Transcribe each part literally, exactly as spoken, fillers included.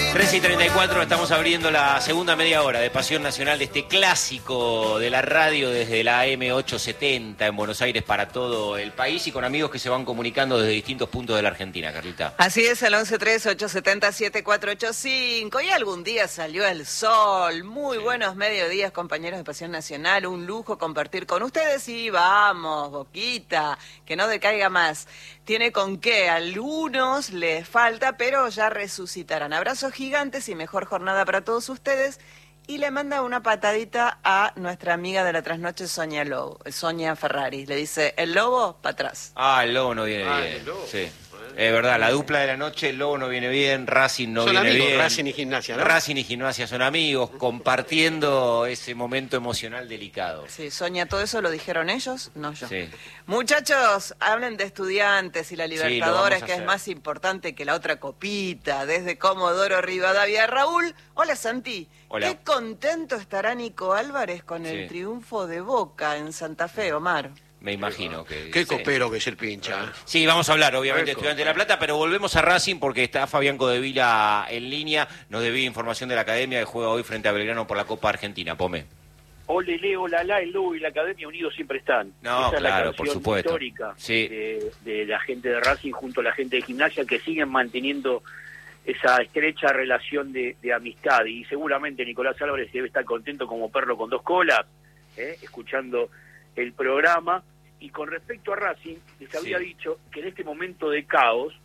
trece y treinta y cuatro, estamos abriendo la segunda media hora de Pasión Nacional de este clásico de la radio desde la A M ochocientos setenta en Buenos Aires para todo el país y con amigos que se van comunicando desde distintos puntos de la Argentina, Carlita. Así es, el once tres ocho siete cero siete cuatro ocho cinco. Y algún día salió el sol. Muy sí. Buenos mediodías, compañeros de Pasión Nacional. Un lujo compartir con ustedes y vamos, Boquita, que no decaiga más. Tiene con qué, algunos les falta, pero ya resucitarán. Abrazos gigantes y mejor jornada para todos ustedes. Y le manda una patadita a nuestra amiga de la trasnoche, Sonia Lobo, Sonia Ferrari. Le dice, el lobo, para atrás. Ah, el lobo no viene ah, bien. El lobo. Sí. Es verdad, la dupla de la noche, el Lobo no viene bien, Racing no son viene amigos, bien. Racing y Gimnasia, ¿no? Racing y Gimnasia son amigos, compartiendo ese momento emocional delicado. Sí, Sonia, ¿todo eso lo dijeron ellos? No yo. Sí. Muchachos, hablen de Estudiantes y la Libertadores, sí, que es más importante que la otra copita, desde Comodoro Rivadavia. Raúl, hola Santi. Hola. Qué contento estará Nico Álvarez con sí. el triunfo de Boca en Santa Fe, Omar. Me imagino que... Qué sí. copero que es el pincha. Sí, vamos a hablar, obviamente, de Estudiantes de La Plata, pero volvemos a Racing porque está Fabián Codevila en línea. Nos debía información de la Academia que juega hoy frente a Belgrano por la Copa Argentina. Pome. Ole, le, hola, la, el Lobo y la Academia unidos siempre están. No, Esa claro, es la por supuesto. histórica sí. de, de la gente de Racing junto a la gente de Gimnasia que siguen manteniendo esa estrecha relación de, de amistad. Y seguramente Nicolás Álvarez debe estar contento como perro con dos colas, ¿eh? escuchando el programa. Y con respecto a Racing, les había sí. dicho que en este momento de caos,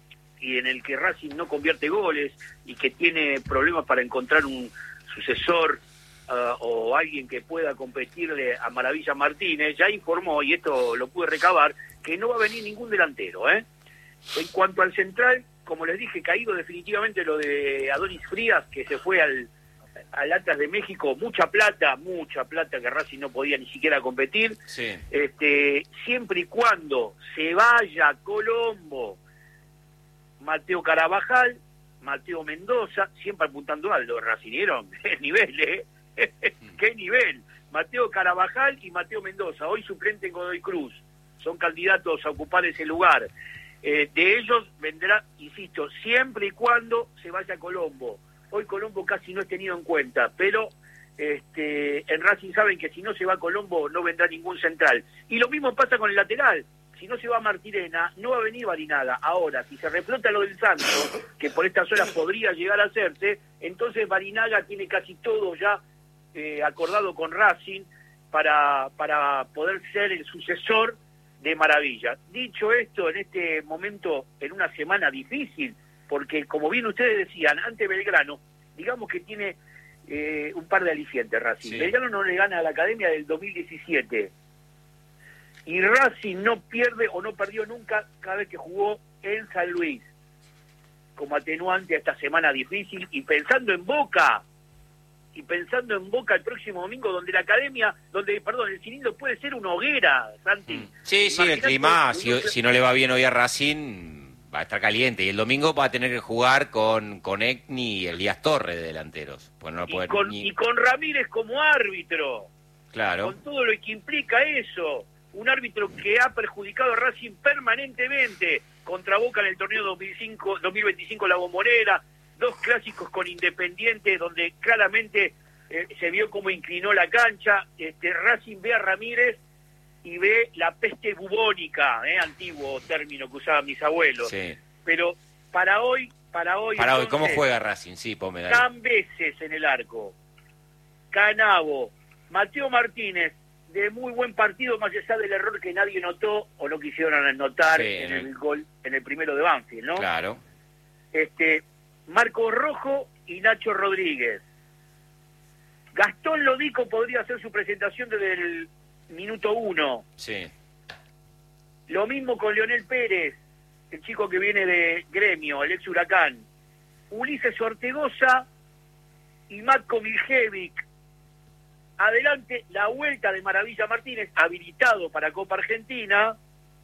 y en el que Racing no convierte goles, y que tiene problemas para encontrar un sucesor uh, o alguien que pueda competirle a Maravilla Martínez, ya informó, y esto lo pude recabar, que no va a venir ningún delantero. ¿eh? En cuanto al central, como les dije, caído definitivamente lo de Adonis Frías, que se fue al... al Atlas de México, mucha plata, mucha plata que Racing no podía ni siquiera competir, sí. este, siempre y cuando se vaya a Colombo, Mateo Carabajal, Mateo Mendoza, siempre apuntando alto, Racingieron, qué nivel, ¿eh? qué nivel, Mateo Carabajal y Mateo Mendoza, hoy suplente en Godoy Cruz, son candidatos a ocupar ese lugar, eh, de ellos vendrá, insisto, siempre y cuando se vaya a Colombo. Hoy Colombo casi no es tenido en cuenta, pero este, en Racing saben que si no se va a Colombo no vendrá ningún central. Y lo mismo pasa con el lateral. Si no se va a Martirena, no va a venir Barinaga. Ahora, si se reflota lo del Santos, que por estas horas podría llegar a hacerse, entonces Barinaga tiene casi todo ya eh, acordado con Racing para, para poder ser el sucesor de Maravilla. Dicho esto, en este momento, en una semana difícil, porque como bien ustedes decían, ante Belgrano, digamos que tiene eh, un par de alicientes Racing. Sí. Belgrano no le gana a la Academia del dos mil diecisiete. Y Racing no pierde o no perdió nunca cada vez que jugó en San Luis. Como atenuante a esta semana difícil. Y pensando en Boca, y pensando en Boca el próximo domingo, donde la Academia, donde, perdón, el cilindro puede ser una hoguera, Santi. Mm. Sí, sí, el clima, si, si no le va bien hoy a Racing... va a estar caliente, y el domingo va a tener que jugar con, con Ekni y Elías Torres de delanteros. Pues no y, con, ni... y con Ramírez como árbitro. Claro. Con todo lo que implica eso. Un árbitro que ha perjudicado a Racing permanentemente. Contra Boca en el torneo dos mil cinco, dos mil veinticinco La Bombonera. Dos clásicos con Independiente donde claramente eh, se vio cómo inclinó la cancha. Este, Racing ve a Ramírez y ve la peste bubónica, eh, antiguo término que usaban mis abuelos. Sí. Pero para hoy, para hoy... Para entonces, hoy, ¿cómo juega Racing? Sí, ponme dale. Cambeses en el arco, Canavo, Mateo Martínez, de muy buen partido, más allá del error que nadie notó, o no quisieron notar sí, en el gol, en el primero de Banfield, ¿no? Claro. Este, Marcos Rojo y Nacho Rodríguez. Gastón Lodico podría hacer su presentación desde el minuto uno. Sí. Lo mismo con Leonel Pérez, el chico que viene de Gremio, el ex Huracán. Ulises Ortegoza y Matko Miljevic. Adelante la vuelta de Maravilla Martínez, habilitado para Copa Argentina.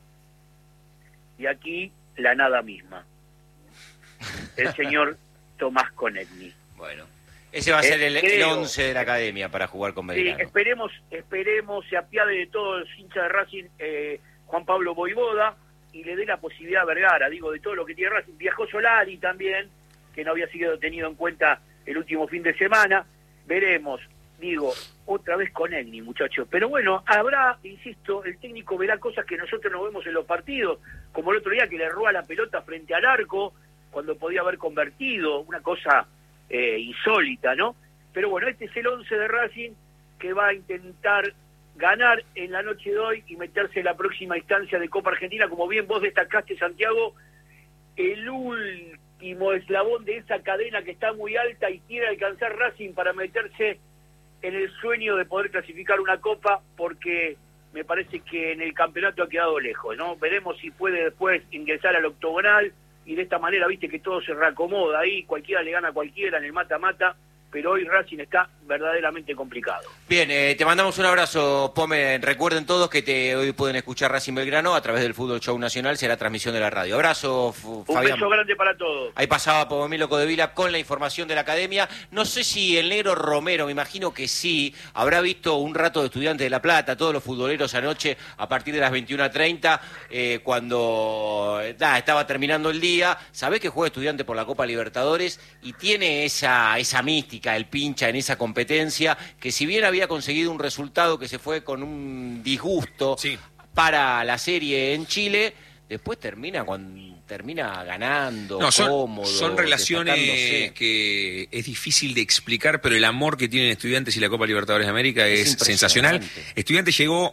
Y aquí la nada misma. El señor Tomás Konechny. Bueno. Ese va a ser eh, el, el once de la Academia para jugar con Belgrano. Sí, esperemos, esperemos, se apiade de todos los hinchas de Racing, eh, Juan Pablo Voivoda, y le dé la posibilidad a Vergara, digo, de todo lo que tiene Racing. Viajó Solari también, que no había sido tenido en cuenta el último fin de semana. Veremos, digo, otra vez con Egni, muchachos. Pero bueno, habrá, insisto, el técnico verá cosas que nosotros no vemos en los partidos, como el otro día que le roba la pelota frente al arco, cuando podía haber convertido, una cosa eh, insólita, ¿no? Pero bueno, este es el once de Racing que va a intentar ganar en la noche de hoy y meterse en la próxima instancia de Copa Argentina. Como bien vos destacaste, Santiago, el último eslabón de esa cadena que está muy alta y quiere alcanzar Racing para meterse en el sueño de poder clasificar una Copa, porque me parece que en el campeonato ha quedado lejos, ¿no? Veremos si puede después ingresar al octogonal y de esta manera, viste que todo se reacomoda ahí, cualquiera le gana a cualquiera en el mata-mata, pero hoy Racing está verdaderamente complicado. Bien, eh, te mandamos un abrazo, Pome. Recuerden todos que te, hoy pueden escuchar Racing Belgrano a través del Fútbol Show Nacional, será transmisión de la radio. Abrazo, F- Fabián. Un beso grande para todos. Ahí pasaba Pomomilo Codevila con la información de la academia. No sé si el negro Romero, me imagino que sí, habrá visto un rato de Estudiantes de La Plata, todos los futboleros anoche a partir de las veintiuna treinta, eh, cuando da, estaba terminando el día. Sabés que juega Estudiante por la Copa Libertadores y tiene esa, esa mística, el pincha en esa competencia, que si bien había conseguido un resultado que se fue con un disgusto sí. para la serie en Chile, después termina cuando termina ganando, no, son, cómodo. Son relaciones que es difícil de explicar, pero el amor que tienen Estudiantes y la Copa Libertadores de América es, es sensacional. Estudiantes llegó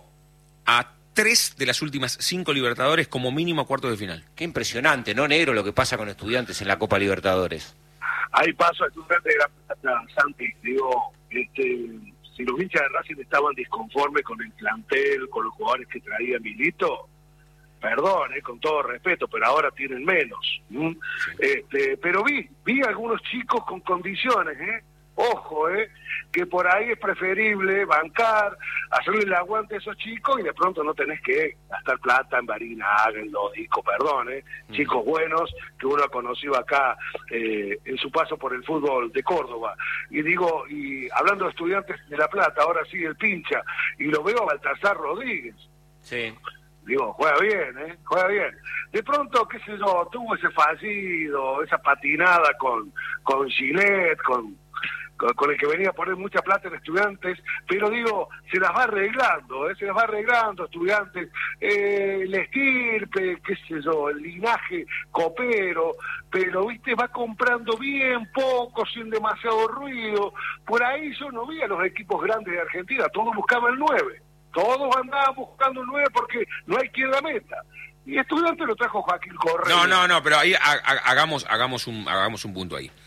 a tres de las últimas cinco Libertadores como mínimo a cuartos de final. Qué impresionante, ¿no, negro, lo que pasa con Estudiantes en la Copa Libertadores? Hay paso a Estudiantes de La Plata, Santi, digo, este, si los hinchas de Racing estaban disconformes con el plantel, con los jugadores que traía Milito, perdón, eh, con todo respeto, pero ahora tienen menos. ¿Mm? Este, pero vi, vi algunos chicos con condiciones, ¿eh? Ojo, eh, que por ahí es preferible bancar, hacerle el aguante a esos chicos y de pronto no tenés que gastar plata en Barinaga, en Lodico, perdón, eh, mm. chicos buenos que uno ha conocido acá eh, en su paso por el fútbol de Córdoba. Y digo, y hablando de Estudiantes de La Plata, ahora sí el pincha, y lo veo a Baltasar Rodríguez. Sí. Digo, juega bien, ¿eh? Juega bien. De pronto, qué sé yo, tuvo ese fallido, esa patinada con, con Gillette, con... con el que venía a poner mucha plata en Estudiantes, pero digo, se las va arreglando, ¿eh? se las va arreglando Estudiantes, eh, el estirpe, qué sé yo, el linaje copero, pero viste, va comprando bien, poco, sin demasiado ruido. Por ahí yo no vi a los equipos grandes de Argentina, todos buscaban el nueve, todos andaban buscando el nueve porque no hay quien la meta. Y Estudiantes lo trajo Joaquín Correa. No, no, no, pero ahí ha, ha, hagamos, hagamos, un, hagamos un punto ahí.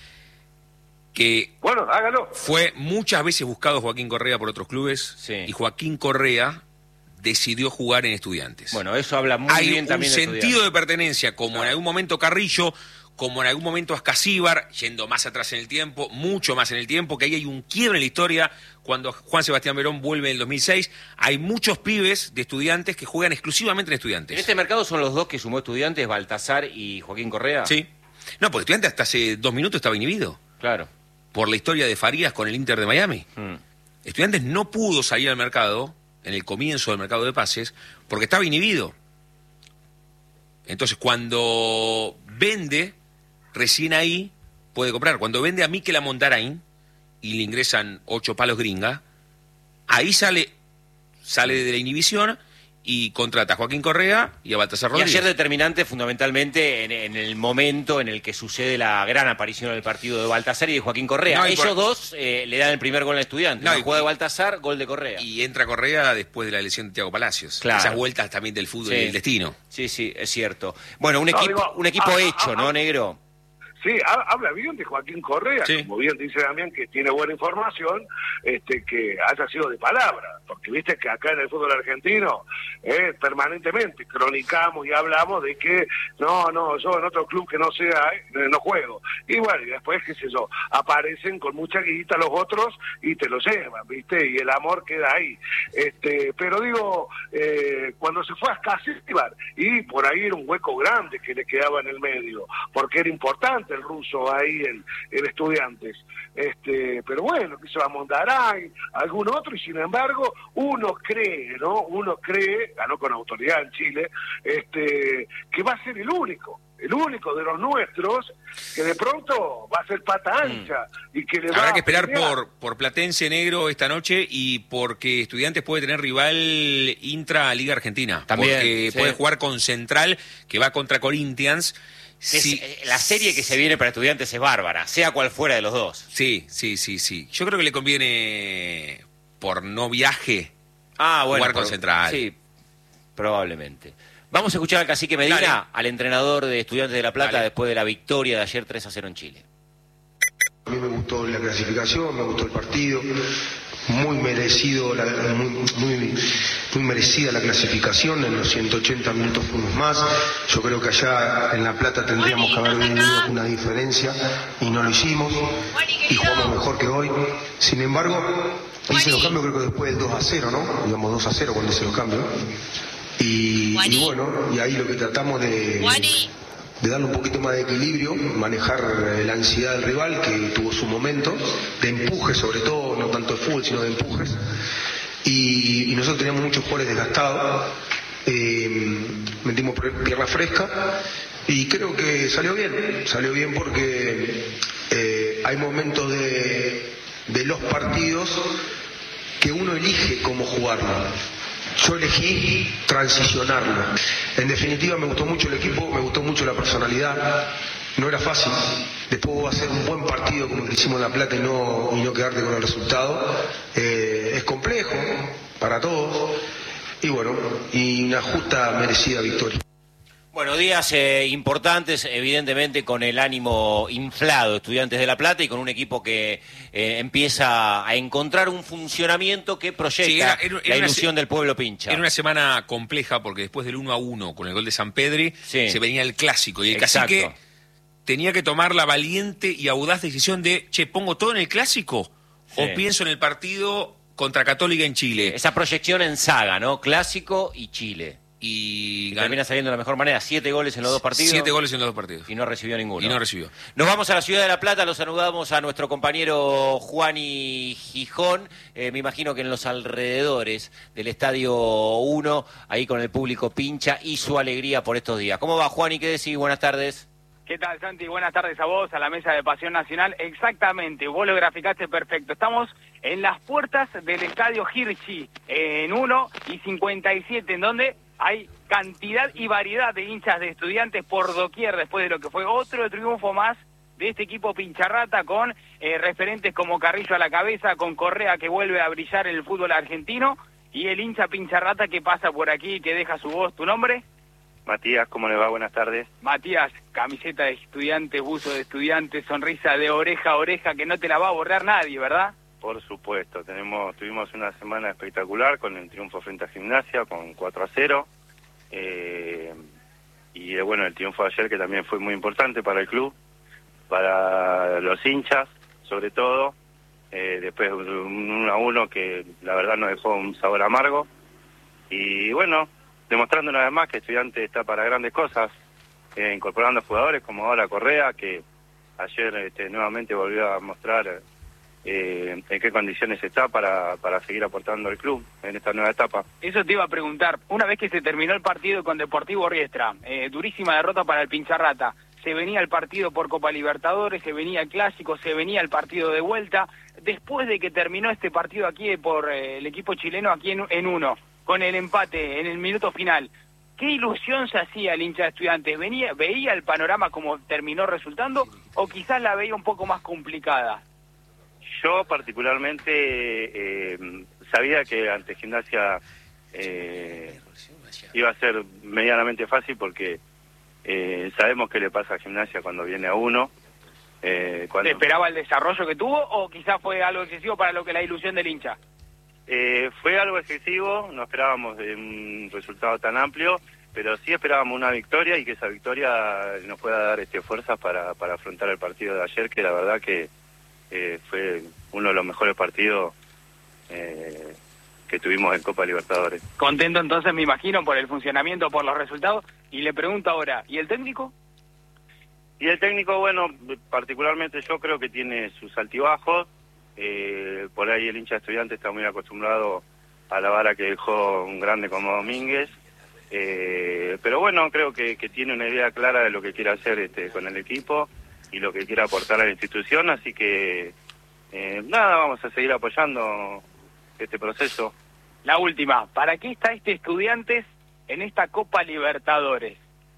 Que bueno, hágalo. Fue muchas veces buscado Joaquín Correa por otros clubes sí. y Joaquín Correa decidió jugar en Estudiantes. Bueno, eso habla muy Hay bien también de Hay un sentido de pertenencia, como claro. en algún momento Carrillo, como en algún momento Ascasíbar, yendo más atrás en el tiempo, mucho más en el tiempo, que ahí hay un quiebre en la historia. Cuando Juan Sebastián Verón vuelve en el dos mil seis, hay muchos pibes de Estudiantes que juegan exclusivamente en Estudiantes. ¿En este mercado son los dos que sumó Estudiantes, Baltasar y Joaquín Correa? Sí. No, porque Estudiantes hasta hace dos minutos estaba inhibido. Claro. Por la historia de Farías con el Inter de Miami. Hmm. Estudiantes no pudo salir al mercado, en el comienzo del mercado de pases, porque estaba inhibido. Entonces, cuando vende, recién ahí puede comprar. Cuando vende a Mikel Amontarain y le ingresan ocho palos gringa, ahí sale, sale de la inhibición y contrata a Joaquín Correa y a Baltasar Rodríguez. Y ayer determinante fundamentalmente en, en el momento en el que sucede la gran aparición del partido de Baltasar y de Joaquín Correa. No, Ellos por... dos eh, le dan el primer gol al Estudiante. No, juega de Baltasar, gol de Correa. Y entra Correa después de la elección de Thiago Palacios. Claro. Esas vueltas también del fútbol sí. y del destino. Sí, sí, es cierto. Bueno, un no, equipo, digo, un equipo ah, hecho, ah, ¿no, ah, negro? Sí, habla bien de Joaquín Correa, sí. como bien dice Damián, que tiene buena información, este que haya sido de palabra, porque viste que acá en el fútbol argentino eh, permanentemente cronicamos y hablamos de que no, no, yo en otro club que no sea, eh, no juego. Y bueno, y después, qué sé yo, aparecen con mucha guita los otros y te lo llevan, viste, y el amor queda ahí. Este, pero digo, eh, cuando se fue a Ascasíbar, y por ahí era un hueco grande que le quedaba en el medio, porque era importante el ruso ahí en, en Estudiantes, este, pero bueno, que se va a Mondaray, algún otro, y sin embargo uno cree, ¿no? Uno cree, ganó con autoridad en Chile, este, que va a ser el único, el único de los nuestros que de pronto va a ser pata ancha mm. y que le Habrá va que esperar a por, por Platense Negro esta noche y porque Estudiantes puede tener rival intra Liga Argentina. También, porque sí. puede jugar con Central, que va contra Corinthians. Sí, es, la serie que se viene para Estudiantes es bárbara, sea cual fuera de los dos. Sí, sí, sí, sí. Yo creo que le conviene, por no viaje, ah, bueno, jugar con por, Central. Sí, probablemente. Vamos a escuchar al Cacique Medina, Dale. al entrenador de Estudiantes de La Plata, Dale. después de la victoria de ayer tres a cero en Chile. A mí me gustó la clasificación, me gustó el partido, muy merecido, la, muy, muy, muy merecida la clasificación, en los ciento ochenta minutos fuimos más, yo creo que allá en La Plata tendríamos que haber tenido una diferencia y no lo hicimos, y jugamos mejor que hoy. Sin embargo, hice los cambios creo que después del dos a cero, ¿no? Digamos dos a cero cuando hice los cambios. Y, y bueno, y ahí lo que tratamos de, de darle un poquito más de equilibrio, manejar la ansiedad del rival, que tuvo su momento, de empuje sobre todo, no tanto de fútbol, sino de empujes. Y, y nosotros teníamos muchos jugadores desgastados, eh, metimos pierna fresca, y creo que salió bien, salió bien porque eh, hay momentos de, de los partidos que uno elige cómo jugarlo. Yo elegí transicionarlo. En definitiva me gustó mucho el equipo, me gustó mucho la personalidad. No era fácil. Después va a ser un buen partido como el que hicimos en La Plata y no, y no quedarte con el resultado. Eh, es complejo para todos. Y bueno, y una justa, merecida victoria. Bueno, días eh, importantes, evidentemente con el ánimo inflado, Estudiantes de La Plata, y con un equipo que eh, empieza a encontrar un funcionamiento que proyecta sí, era, era, era la ilusión del pueblo pincha. Era una semana compleja porque después del uno a uno con el gol de San Pedri sí. se venía el clásico y el Exacto. Cacique tenía que tomar la valiente y audaz decisión de, che, ¿pongo todo en el clásico sí. o pienso en el partido contra Católica en Chile? Esa proyección en saga, ¿no? Clásico y Chile. Y, y termina saliendo de la mejor manera, siete goles en los dos partidos. Siete goles en los dos partidos. Y no recibió ninguno. Y no recibió. Nos vamos a la ciudad de La Plata, los saludamos a nuestro compañero Juani Gijón, eh, me imagino que en los alrededores del Estadio uno, ahí con el público pincha y su alegría por estos días. ¿Cómo va, Juani? ¿Qué decís? Buenas tardes. ¿Qué tal, Santi? Buenas tardes a vos, a la mesa de Pasión Nacional. Exactamente, vos lo graficaste perfecto. Estamos en las puertas del Estadio Hirschi, en uno y cincuenta y siete, en donde hay cantidad y variedad de hinchas de Estudiantes por doquier después de lo que fue otro triunfo más de este equipo pincharrata con eh, referentes como Carrillo a la cabeza, con Correa que vuelve a brillar en el fútbol argentino y el hincha pincharrata que pasa por aquí y que deja su voz. ¿Tu nombre? Matías, ¿cómo le va? Buenas tardes. Matías, camiseta de estudiantes, buzo de estudiantes, sonrisa de oreja a oreja que no te la va a borrar nadie, ¿verdad? Por supuesto, tenemos tuvimos una semana espectacular con el triunfo frente a Gimnasia, con cuatro a cero. Eh, y eh, bueno, el triunfo de ayer que también fue muy importante para el club, para los hinchas, sobre todo. Eh, después un uno a uno que la verdad nos dejó un sabor amargo. Y bueno, demostrando una vez más que Estudiantes está para grandes cosas, eh, incorporando jugadores como ahora Correa, que ayer este, nuevamente volvió a mostrar eh, en qué condiciones está para, para seguir aportando al club en esta nueva etapa. Eso te iba a preguntar, una vez que se terminó el partido con Deportivo Riestra, eh, durísima derrota para el Pincharrata, se venía el partido por Copa Libertadores, se venía el Clásico, se venía el partido de vuelta, después de que terminó este partido aquí por eh, el equipo chileno aquí en, en uno, con el empate en el minuto final, ¿qué ilusión se hacía el hincha de Estudiantes? ¿Venía, ¿Veía el panorama como terminó resultando o quizás la veía un poco más complicada? Yo particularmente eh, sabía que ante Gimnasia eh, iba a ser medianamente fácil porque eh, sabemos qué le pasa a Gimnasia cuando viene a uno. Eh, cuando... ¿Le esperaba el desarrollo que tuvo o quizás fue algo excesivo para lo que la ilusión del hincha? Eh, fue algo excesivo, no esperábamos de un resultado tan amplio, pero sí esperábamos una victoria y que esa victoria nos pueda dar este fuerzas para, para afrontar el partido de ayer, que la verdad que eh, fue uno de los mejores partidos eh, que tuvimos en Copa Libertadores. Contento entonces, me imagino, por el funcionamiento, por los resultados, y le pregunto ahora, ¿y el técnico? Y el técnico, bueno, particularmente yo creo que tiene sus altibajos. Eh, por ahí el hincha de Estudiante está muy acostumbrado a la vara que dejó un grande como Domínguez Eh, pero bueno, creo que, que tiene una idea clara de lo que quiere hacer este, con el equipo y lo que quiere aportar a la institución, así que eh, nada, vamos a seguir apoyando este proceso. La última, ¿para qué está este Estudiantes en esta Copa Libertadores?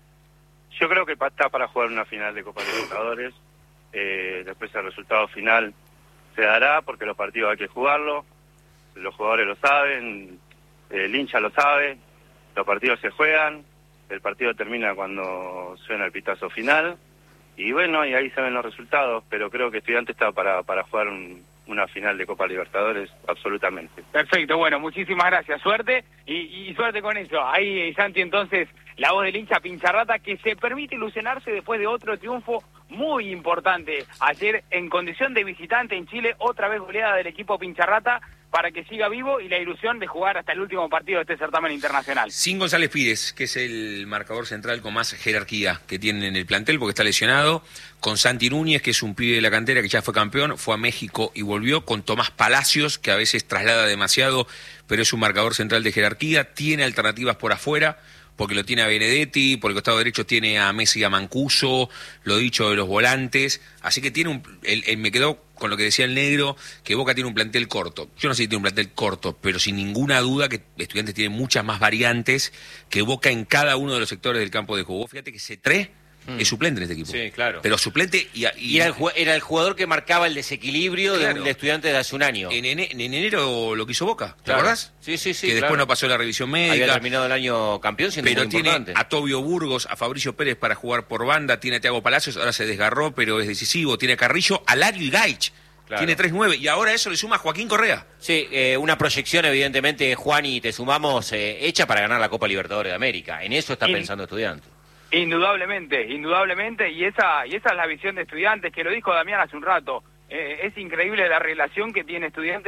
Yo creo que está para jugar una final de Copa Libertadores, eh, después el resultado final se dará porque los partidos hay que jugarlos, los jugadores lo saben, el hincha lo sabe, los partidos se juegan, el partido termina cuando suena el pitazo final, y bueno, y ahí se ven los resultados, pero creo que Estudiantes está para, para jugar un, una final de Copa Libertadores, absolutamente. Perfecto, bueno, muchísimas gracias, suerte, y, y suerte con eso. Ahí, Santi, entonces, la voz del hincha Pincharrata, que se permite ilusionarse después de otro triunfo muy importante. Ayer, en condición de visitante en Chile, otra vez goleada del equipo Pincharrata, para que siga vivo y la ilusión de jugar hasta el último partido de este certamen internacional. Sin González Pires, que es el marcador central con más jerarquía que tiene en el plantel porque está lesionado, con Santi Núñez, que es un pibe de la cantera que ya fue campeón, fue a México y volvió, con Tomás Palacios, que a veces traslada demasiado, pero es un marcador central de jerarquía, tiene alternativas por afuera, porque lo tiene a Benedetti, por el costado derecho tiene a Messi y a Mancuso, lo dicho de los volantes, así que tiene un, el, el, me quedó con lo que decía el negro, que Boca tiene un plantel corto. Yo no sé si tiene un plantel corto, pero sin ninguna duda que Estudiantes tiene muchas más variantes que Boca en cada uno de los sectores del campo de juego. Fíjate que Cetré Mm. es suplente en este equipo. Sí, claro. Pero suplente y... y, y era, el, era el jugador que marcaba el desequilibrio claro. de, de Estudiantes de hace un año. En, en, en enero lo quiso Boca, ¿te claro. acordás? Sí, sí, sí. Que claro. después no pasó la revisión médica. Había terminado el año campeón siendo pero muy tiene importante. a Tobio Burgos, a Fabricio Pérez para jugar por banda, tiene a Thiago Palacios, ahora se desgarró, pero es decisivo, tiene a Carrillo, a Lario y Gaich. Claro. Tiene tres nueve y ahora eso le suma a Joaquín Correa. Sí, eh, una proyección evidentemente, Juan, y te sumamos, eh, hecha para ganar la Copa Libertadores de América. En eso está y... pensando Estudiantes. Indudablemente, indudablemente, y esa y esa es la visión de Estudiantes, que lo dijo Damián hace un rato. Eh, es increíble la relación que tiene Estudiantes